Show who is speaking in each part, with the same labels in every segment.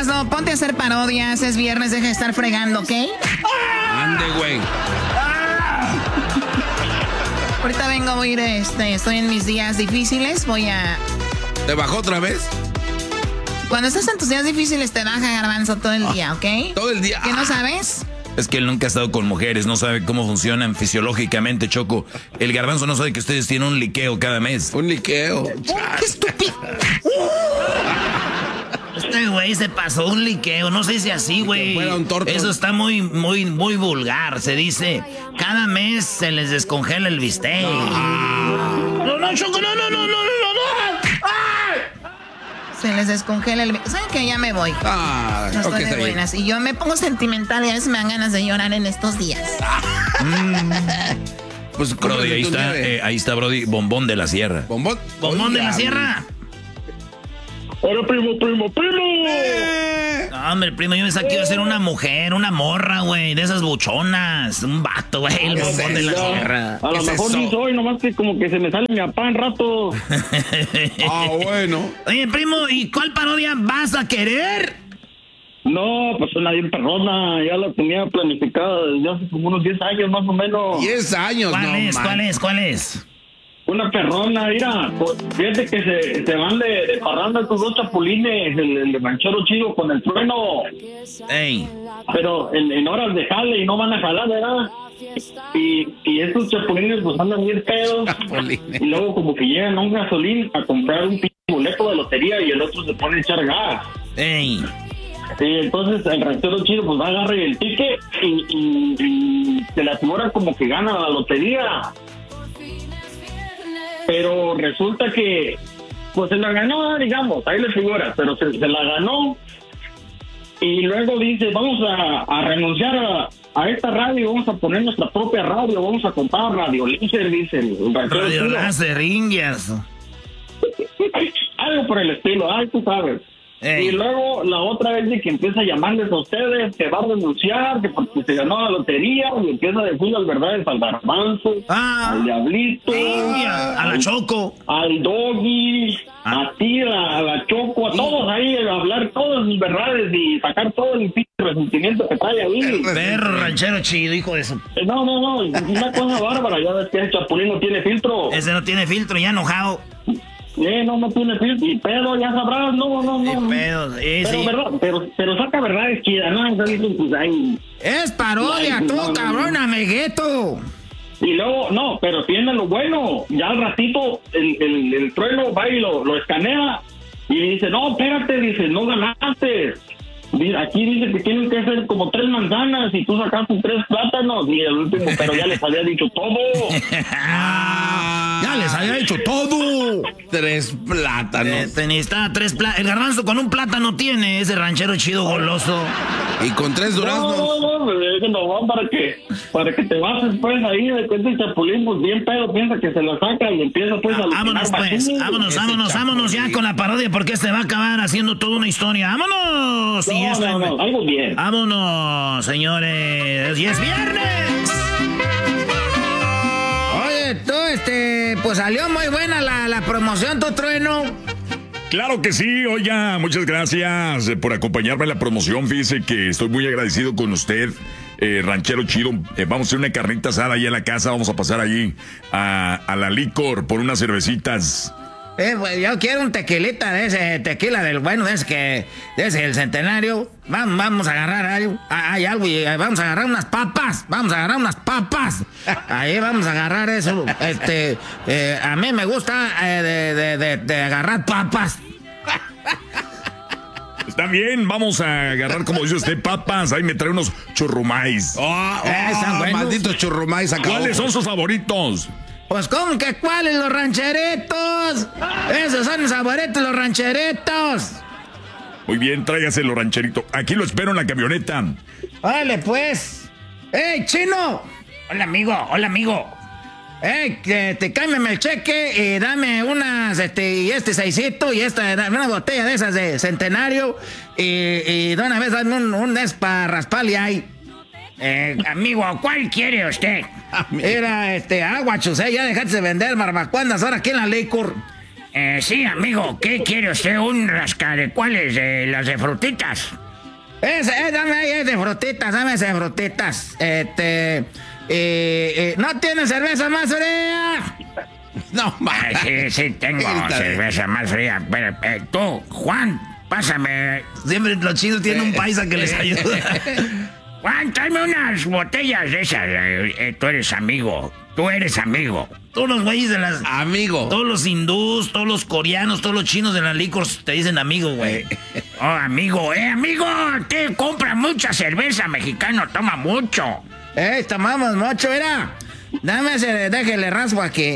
Speaker 1: Erasmo, ponte a hacer parodias, es viernes, deja de estar fregando, ¿ok?
Speaker 2: Ande, güey.
Speaker 1: Ahorita vengo a ir, estoy en mis días difíciles,
Speaker 2: ¿Te bajó otra vez?
Speaker 1: Cuando estás en tus días difíciles te baja, Garbanzo, todo el día, ¿ok?
Speaker 2: Todo el día.
Speaker 1: ¿Qué no sabes?
Speaker 3: Es que él nunca ha estado con mujeres, no sabe cómo funcionan fisiológicamente, Choco. El Garbanzo no sabe que ustedes tienen un liqueo cada mes.
Speaker 2: Un liqueo.
Speaker 1: ¡Qué estúpido!
Speaker 4: Este güey se pasó un liqueo, no sé si así, güey. Eso está muy vulgar. Se dice, cada mes se les descongela el bistec. No, Choco, no.
Speaker 1: Se les descongela el... ¿Saben qué? Ya me voy. No estoy de buenas. Y yo me pongo sentimental y a veces me dan ganas de llorar en estos días.
Speaker 3: Pues, Brody, ahí está, Brody, Bombón de la Sierra.
Speaker 4: ¿Bombón de la Sierra?
Speaker 5: ¡Hola, primo!
Speaker 4: No, hombre, primo, yo pensaba que iba a ser una mujer, una morra, güey, de esas buchonas. Un vato, güey, el Bombón de la Sierra.
Speaker 5: A lo mejor sí soy, nomás que como que se me sale mi papá en rato.
Speaker 2: Bueno.
Speaker 4: Oye, primo, ¿y cuál parodia vas a querer?
Speaker 5: No, pues una bien perrona, ya la tenía planificada desde hace como unos 10 años más o menos.
Speaker 2: 10 años,
Speaker 4: ¿Cuál es?
Speaker 5: Una perrona, mira, fíjate que se van de parranda estos dos chapulines, el ranchero chido con el trueno.
Speaker 4: Ey.
Speaker 5: Pero en horas de jale y no van a jalar, ¿verdad? Y estos chapulines pues andan bien pedos. Y luego como que llegan a un gasolín a comprar un boleto de lotería y el otro se pone a echar gas.
Speaker 4: Ey.
Speaker 5: Y entonces el ranchero chido pues agarra el ticket y se le asegura como que gana la lotería. Pero resulta que pues se la ganó, digamos, ahí le figura, pero se la ganó y luego dice, vamos a renunciar a esta radio, vamos a poner nuestra propia radio, vamos a comprar Radio Láser, dice el
Speaker 4: Radio Láser, Indias.
Speaker 5: Algo por el estilo, tú sabes.
Speaker 4: Ey.
Speaker 5: Y luego la otra vez de que empieza a llamarles a ustedes, que va a renunciar, que porque se ganó la lotería, y empieza a decir las verdades al Garbanzo, al Diablito,
Speaker 4: a la Choco,
Speaker 5: al Doggy, a ti, a la Choco, a todos ahí, a hablar todas mis verdades y sacar todo el resentimiento que trae ahí.
Speaker 4: Perro ranchero chido, hijo de su...
Speaker 5: No, una cosa bárbara, ya ves que el Chapulín no tiene filtro.
Speaker 4: Ese no tiene filtro, ya enojado.
Speaker 5: No tiene filtro. Y pedo, ya sabrás, no.
Speaker 4: Y pedo, sí.
Speaker 5: Pero saca verdades chidas, ¿no? Entonces, pues, ahí...
Speaker 4: Es parodia, tú, cabrón, amigueto.
Speaker 5: Y luego, no, pero tiene lo bueno. Ya al ratito, el trueno va y lo escanea. Y dice, no, espérate, dice, no ganaste. Aquí dice que tienen que hacer como 3 manzanas y tú sacaste 3 plátanos. Y el último, pero ya les había dicho todo.
Speaker 4: Ya les había dicho todo.
Speaker 2: 3 plátanos.
Speaker 4: Necesitaba 3 plátanos. El Garbanzo con un plátano tiene, ese ranchero chido goloso.
Speaker 2: Y con 3 duraznos.
Speaker 5: No, para que te bases pues ahí de cuenta el Chapulín, pues bien pedo, piensa que se la saca y empieza pues a...
Speaker 4: Vámonos pues, vámonos ya con la parodia porque este va a acabar haciendo toda una historia. ¡Vámonos!
Speaker 5: No, algo bien.
Speaker 4: ¡Vámonos, señores! ¡Y es viernes! Oye, tú, pues salió muy buena la promoción, tu trueno.
Speaker 6: Claro que sí, oiga, muchas gracias por acompañarme en la promoción. Fíjese que estoy muy agradecido con usted, ranchero chido. Vamos a hacer una carnita asada ahí en la casa, vamos a pasar allí a la licor por unas cervecitas.
Speaker 4: Pues yo quiero un tequilita de ese tequila del bueno, de ese el centenario. Vamos a agarrar algo, vamos a agarrar unas papas. Ahí vamos a agarrar eso. A mí me gusta de agarrar papas.
Speaker 6: Está bien, vamos a agarrar, como dice usted, papas. Ahí me trae unos churrumais.
Speaker 2: Malditos churrumais acá.
Speaker 6: ¿Cuáles son sus favoritos?
Speaker 4: Pues, ¿cómo que cuáles? Los rancheritos. Esos son los favoritos, los rancheritos.
Speaker 6: Muy bien, tráigaselo, rancherito. Aquí lo espero en la camioneta.
Speaker 4: Vale, pues. ¡Ey, chino! Hola, amigo. Cámbiame el cheque y dame unas, y seisito y una botella de esas de centenario y de una vez dame un para rasparle ahí. Amigo, ¿cuál quiere usted? Era, agua, chusé, ya dejaste de vender barbacoandas ahora aquí en la licor. Sí, amigo, ¿qué quiere usted? ¿Un rasca cuáles? ¿Las de frutitas? Dame ahí de frutitas, dame de frutitas. ¿No tiene cerveza más fría?
Speaker 2: No,
Speaker 4: Sí, tengo cerveza más fría. Pero, tú, Juan, pásame.
Speaker 3: Siempre los chinos tienen un paisa que les ayuda.
Speaker 4: Juan, tráeme unas botellas de esas. Tú eres amigo.
Speaker 3: Todos los güeyes de las...
Speaker 2: Amigo.
Speaker 3: Todos los hindús, todos los coreanos, todos los chinos de las licors te dicen amigo, güey.
Speaker 4: Oh, amigo, te compra mucha cerveza, mexicano, toma mucho. Tomamos mucho, mira. Déjele raspo aquí.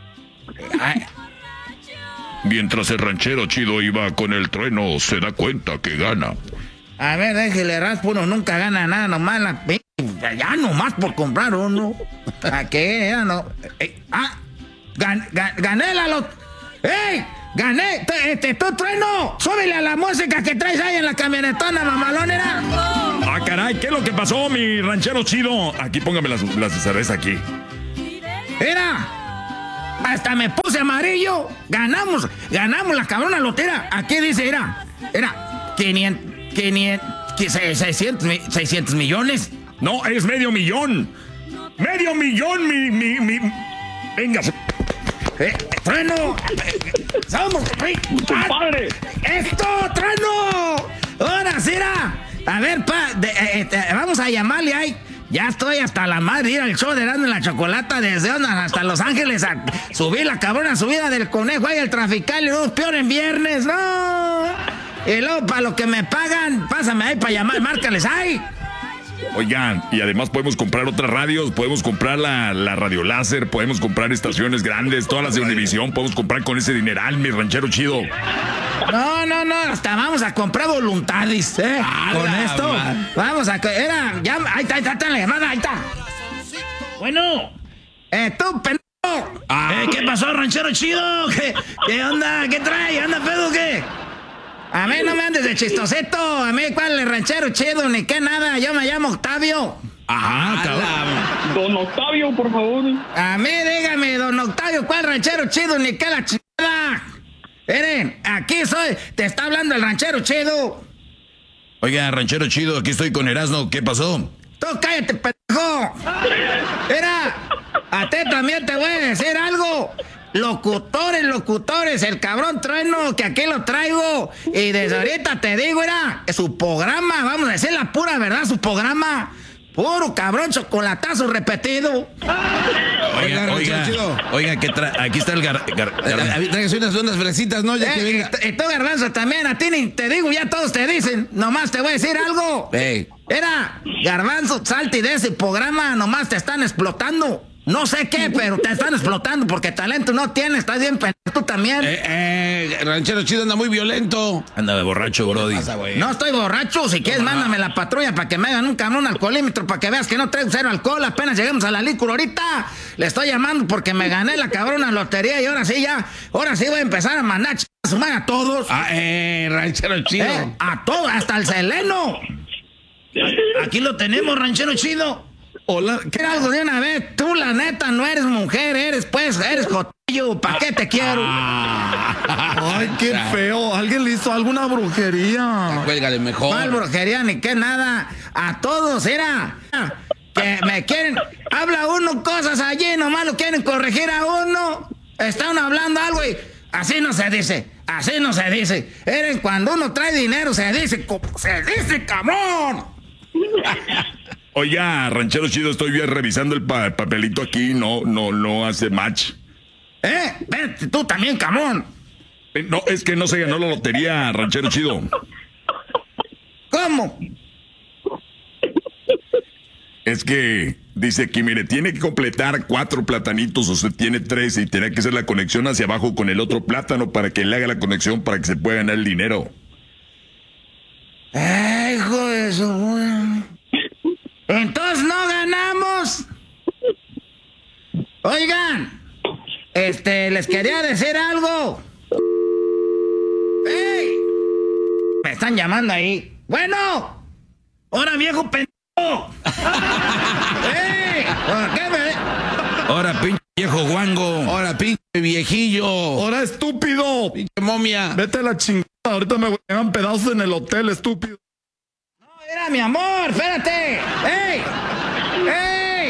Speaker 6: Mientras el ranchero chido iba con el trueno, se da cuenta que gana.
Speaker 4: A ver, déjele raspo, uno nunca gana nada, nomás ya nomás por comprar uno. ¿A qué? Ya no. Gané la ¡Ey! ¡Gané! ¡Tú, trueno! ¡Súbele a la música que traes ahí en la camionetona, mamalonera!
Speaker 6: ¡Ah, caray! ¿Qué es lo que pasó, mi ranchero chido? Aquí, póngame las cerveza aquí.
Speaker 4: ¡Mira! Hasta me puse amarillo. Ganamos la cabrona lotera. Aquí dice, era 600 millones.
Speaker 6: No, es medio millón. ¡Medio millón, mi! Venga.
Speaker 4: ¡Trueno! ¡Somos!
Speaker 5: ¡Padre!
Speaker 4: ¡Esto, trueno! ¡Ahora sí, a ver, vamos a llamarle ahí. Ya estoy hasta la madre de ir al show de Erasmo y la Chocolata desde hasta Los Ángeles a subir la cabrona subida del conejo ahí al trafical y luego peor en viernes, ¡no! Y luego para lo que me pagan, pásame ahí para llamar, márcales ahí.
Speaker 6: Oigan, y además podemos comprar otras radios, podemos comprar la radio láser, podemos comprar estaciones grandes, todas las de Univisión, podemos comprar con ese dineral, mi ranchero chido.
Speaker 4: No, hasta vamos a comprar voluntades, con esto. Vamos a... ahí está la llamada, ahí está. Bueno, tú, pendejo.
Speaker 3: ¿Qué pasó, ranchero chido? ¿Qué onda? ¿Qué trae? ¿Anda pedo o qué?
Speaker 4: A mí no me andes de chistosito. A mí, ¿cuál es ranchero chido? Ni qué nada. Yo me llamo Octavio.
Speaker 3: Ajá, cabrón.
Speaker 5: Don Octavio, por favor.
Speaker 4: A mí, dígame, don Octavio, ¿cuál ranchero chido? Ni qué la chingada. Miren, aquí soy. Te está hablando el ranchero chido.
Speaker 3: Oiga, ranchero chido, aquí estoy con Erasmo. ¿Qué pasó?
Speaker 4: Tú cállate, pendejo. Mira, a ti también te voy a decir algo. Locutores, el cabrón trueno, que aquí lo traigo. Y desde ahorita te digo, su programa, vamos a decir la pura verdad, su programa, puro cabrón chocolatazo repetido.
Speaker 3: Oiga, aquí está el
Speaker 2: Tráigase unas fresitas, ¿no? Ya que venga.
Speaker 4: Y tú, Garbanzo, también, a ti ni te digo, ya todos te dicen. Nomás te voy a decir algo. Garbanzo, salte de ese programa, nomás te están explotando. No sé qué, pero te están explotando porque talento no tienes, estás bien pendejo tú también.
Speaker 2: Ranchero chido anda muy violento.
Speaker 3: Anda de borracho, brody.
Speaker 4: No estoy borracho, si quieres mándame la patrulla para que me hagan un cabrón alcoholímetro para que veas que no traigo cero alcohol, apenas llegamos a la licor ahorita. Le estoy llamando porque me gané la cabrona lotería y ahora sí voy a empezar a mandar a su madre a todos.
Speaker 2: Ranchero chido.
Speaker 4: A todos, hasta el Seleno.
Speaker 3: Aquí lo tenemos, ranchero chido.
Speaker 4: Hola, ¿qué algo de una vez? Tú, la neta, no eres mujer, eres jotillo. ¿Para qué te quiero?
Speaker 7: Ay, qué feo. Alguien le hizo alguna brujería.
Speaker 2: Cuélgale mejor.
Speaker 4: ¿Cuál brujería ni qué nada? A todos, que me quieren. Habla uno cosas allí, nomás lo quieren corregir a uno. Está uno hablando algo y así no se dice. Cuando uno trae dinero, se dice, cabrón.
Speaker 6: Oiga, ranchero chido, estoy bien revisando el papelito aquí, no hace match.
Speaker 4: Vete tú también, camón.
Speaker 6: No, es que no se ganó la lotería, ranchero chido.
Speaker 4: ¿Cómo?
Speaker 6: Es que dice aquí, mire, tiene que completar 4 platanitos, usted tiene 3 y tiene que hacer la conexión hacia abajo con el otro plátano para que le haga la conexión para que se pueda ganar el dinero.
Speaker 4: Hijo de su... Entonces no ganamos. Oigan, les quería decir algo. ¡Ey! Me están llamando ahí. Bueno.
Speaker 3: ¡Ahora, viejo pendejo!
Speaker 4: ¡Ey! ¿Por qué me...?
Speaker 3: ¡Ahora, pinche viejo guango!
Speaker 2: Ahora, pinche Viejillo.
Speaker 7: Ahora, estúpido.
Speaker 2: Pinche momia.
Speaker 7: Vete a la chingada. Ahorita me llegan pedazos en el hotel, estúpido.
Speaker 4: No, era mi amor, espérate. ¡Ey! ¡Ey!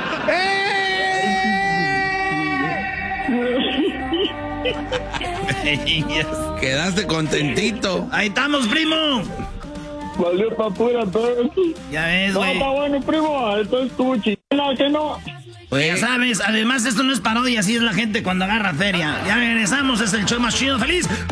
Speaker 4: ¡Ey!
Speaker 2: Quedaste contentito.
Speaker 4: Ahí estamos, primo.
Speaker 5: Valió pa' pura todo.
Speaker 4: Ya ves,
Speaker 5: No,
Speaker 4: güey.
Speaker 5: está bueno, primo. Esto estuvo chingón, ¿qué no?
Speaker 4: Pues ya sabes, además esto no es parodia, así es la gente cuando agarra feria. Ya regresamos, es el show más chido, feliz.